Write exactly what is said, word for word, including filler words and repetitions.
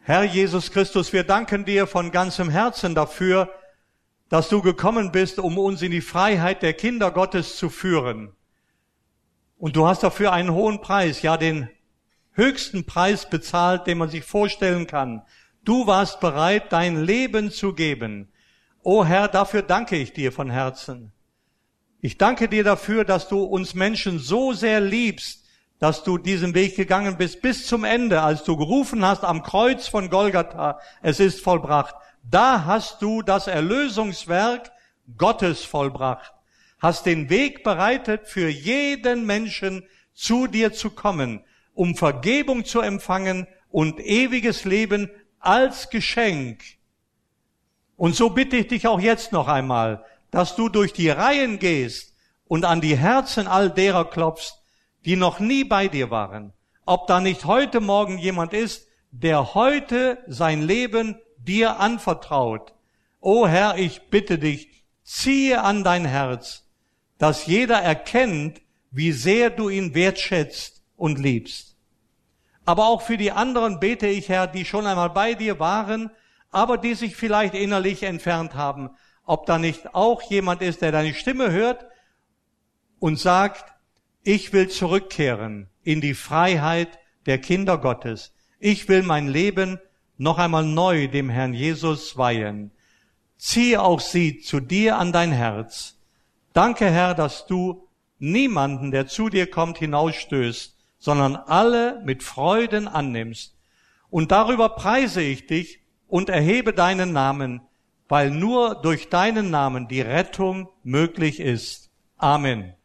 Herr Jesus Christus, wir danken dir von ganzem Herzen dafür, dass du gekommen bist, um uns in die Freiheit der Kinder Gottes zu führen. Und du hast dafür einen hohen Preis, ja den höchsten Preis bezahlt, den man sich vorstellen kann. Du warst bereit, dein Leben zu geben. O Herr, dafür danke ich dir von Herzen. Ich danke dir dafür, dass du uns Menschen so sehr liebst, dass du diesen Weg gegangen bist bis zum Ende, als du gerufen hast am Kreuz von Golgatha, es ist vollbracht. Da hast du das Erlösungswerk Gottes vollbracht, hast den Weg bereitet für jeden Menschen, zu dir zu kommen, um Vergebung zu empfangen und ewiges Leben als Geschenk. Und so bitte ich dich auch jetzt noch einmal, dass du durch die Reihen gehst und an die Herzen all derer klopfst, die noch nie bei dir waren. Ob da nicht heute Morgen jemand ist, der heute sein Leben dir anvertraut. O Herr, ich bitte dich, ziehe an dein Herz, dass jeder erkennt, wie sehr du ihn wertschätzt und liebst. Aber auch für die anderen bete ich, Herr, die schon einmal bei dir waren, aber die sich vielleicht innerlich entfernt haben, ob da nicht auch jemand ist, der deine Stimme hört und sagt, ich will zurückkehren in die Freiheit der Kinder Gottes. Ich will mein Leben noch einmal neu dem Herrn Jesus weihen. Ziehe auch sie zu dir an dein Herz. Danke, Herr, dass du niemanden, der zu dir kommt, hinausstößt, sondern alle mit Freuden annimmst. Und darüber preise ich dich und erhebe deinen Namen, weil nur durch deinen Namen die Rettung möglich ist. Amen.